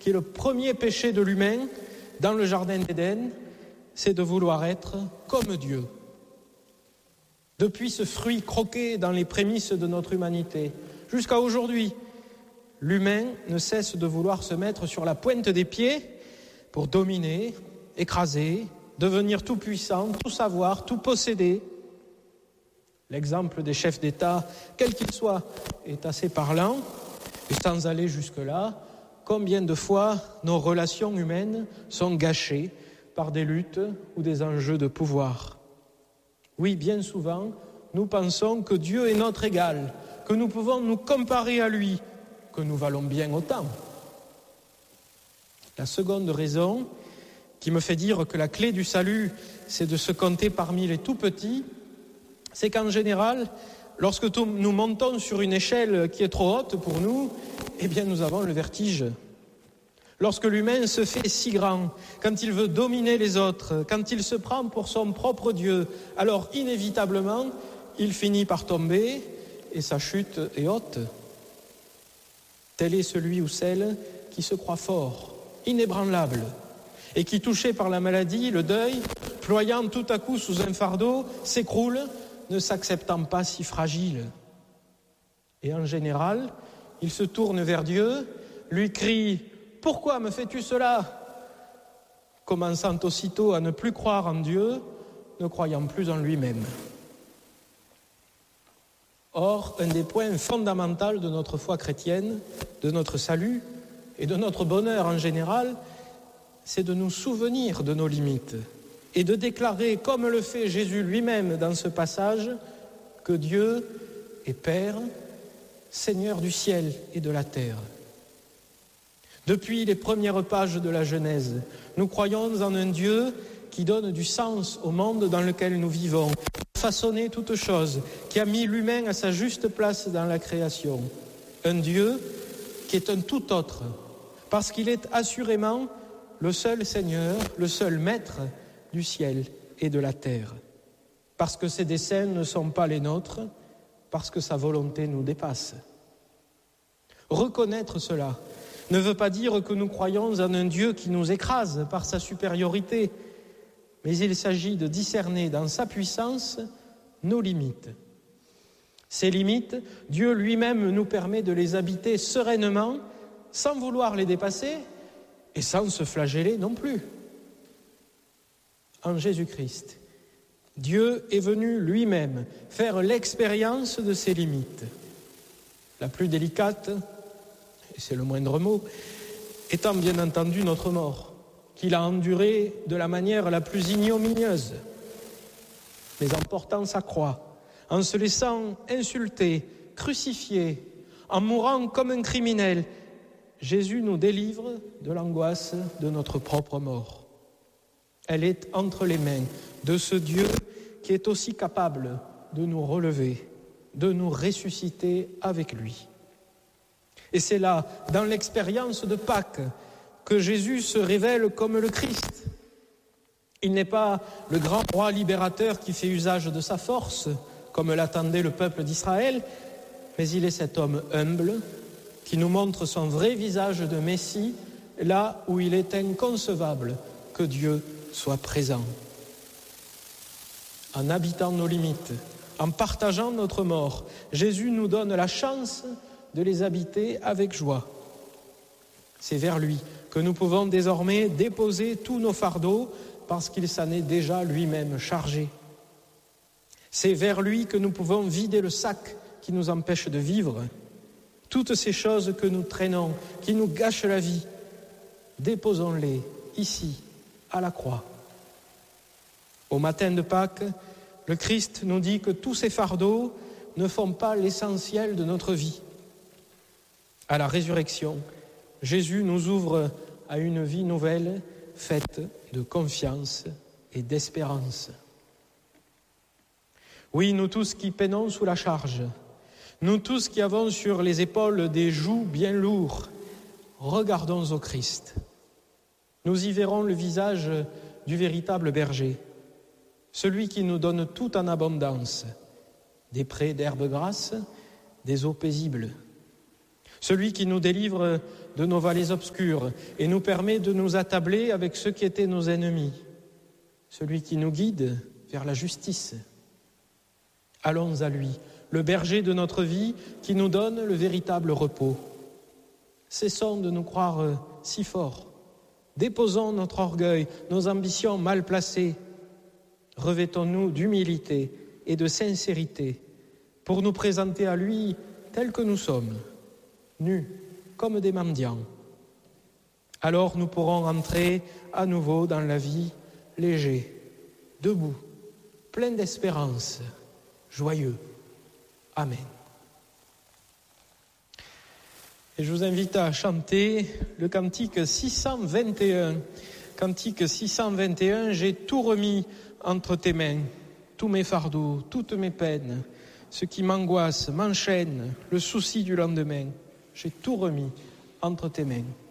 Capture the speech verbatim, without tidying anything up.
qui est le premier péché de l'humain dans le jardin d'Éden, c'est de vouloir être comme Dieu. Depuis ce fruit croqué dans les prémices de notre humanité, jusqu'à aujourd'hui, l'humain ne cesse de vouloir se mettre sur la pointe des pieds pour dominer, écraser, devenir tout puissant, tout savoir, tout posséder. L'exemple des chefs d'État, quel qu'il soit, est assez parlant. Et sans aller jusque-là, combien de fois nos relations humaines sont gâchées par des luttes ou des enjeux de pouvoir. Oui, bien souvent, nous pensons que Dieu est notre égal, que nous pouvons nous comparer à lui, que nous valons bien autant. La seconde raison qui me fait dire que la clé du salut, c'est de se compter parmi les tout-petits, c'est qu'en général, lorsque nous montons sur une échelle qui est trop haute pour nous, eh bien nous avons le vertige. Lorsque l'humain se fait si grand, quand il veut dominer les autres, quand il se prend pour son propre Dieu, alors inévitablement, il finit par tomber et sa chute est haute. Tel est celui ou celle qui se croit fort, inébranlable, et qui, touché par la maladie, le deuil, ployant tout à coup sous un fardeau, s'écroule, ne s'acceptant pas si fragile. Et en général, il se tourne vers Dieu, lui crie « Pourquoi me fais-tu cela ?» commençant aussitôt à ne plus croire en Dieu, ne croyant plus en lui-même. Or, un des points fondamentaux de notre foi chrétienne, de notre salut et de notre bonheur en général, c'est de nous souvenir de nos limites et de déclarer, comme le fait Jésus lui-même dans ce passage, que Dieu est Père, Seigneur du ciel et de la terre. Depuis les premières pages de la Genèse, nous croyons en un Dieu qui donne du sens au monde dans lequel nous vivons, qui a façonné toutes choses, qui a mis l'humain à sa juste place dans la création. Un Dieu qui est un tout autre, parce qu'il est assurément le seul Seigneur, le seul Maître du ciel et de la terre. Parce que ses desseins ne sont pas les nôtres, parce que sa volonté nous dépasse. Reconnaître cela ne veut pas dire que nous croyons en un Dieu qui nous écrase par sa supériorité, mais il s'agit de discerner dans sa puissance nos limites. Ces limites, Dieu lui-même nous permet de les habiter sereinement, sans vouloir les dépasser et sans se flageller non plus. En Jésus-Christ, Dieu est venu lui-même faire l'expérience de ses limites. La plus délicate, et c'est le moindre mot, étant bien entendu notre mort, qu'il a endurée de la manière la plus ignominieuse, mais en portant sa croix, en se laissant insulter, crucifier, en mourant comme un criminel, Jésus nous délivre de l'angoisse de notre propre mort. Elle est entre les mains de ce Dieu qui est aussi capable de nous relever, de nous ressusciter avec lui. Et c'est là, dans l'expérience de Pâques, que Jésus se révèle comme le Christ. Il n'est pas le grand roi libérateur qui fait usage de sa force, comme l'attendait le peuple d'Israël, mais il est cet homme humble qui nous montre son vrai visage de Messie, là où il est inconcevable que Dieu soit présent. En habitant nos limites, en partageant notre mort, Jésus nous donne la chance de les habiter avec joie. C'est vers lui que nous pouvons désormais déposer tous nos fardeaux parce qu'il s'en est déjà lui-même chargé. C'est vers lui que nous pouvons vider le sac qui nous empêche de vivre. Toutes ces choses que nous traînons, qui nous gâchent la vie, déposons-les ici, à la croix. Au matin de Pâques, le Christ nous dit que tous ces fardeaux ne font pas l'essentiel de notre vie. À la résurrection, Jésus nous ouvre à une vie nouvelle faite de confiance et d'espérance. Oui, nous tous qui peinons sous la charge, nous tous qui avons sur les épaules des jougs bien lourds, regardons au Christ. Nous y verrons le visage du véritable berger, celui qui nous donne tout en abondance, des prés d'herbes grasses, des eaux paisibles. celui qui nous délivre de nos vallées obscures et nous permet de nous attabler avec ceux qui étaient nos ennemis, celui qui nous guide vers la justice. Allons à lui, le berger de notre vie qui nous donne le véritable repos. Cessons de nous croire si forts. Déposons notre orgueil, nos ambitions mal placées. Revêtons-nous d'humilité et de sincérité pour nous présenter à lui tels que nous sommes, nus comme des mendiants. Alors nous pourrons entrer à nouveau dans la vie légers, debout, plein d'espérance, joyeux. Amen. Et je vous invite à chanter le cantique six cent vingt et un. Cantique six cent vingt et un, j'ai tout remis entre tes mains, tous mes fardeaux, toutes mes peines, ce qui m'angoisse, m'enchaîne, le souci du lendemain. J'ai tout remis entre tes mains.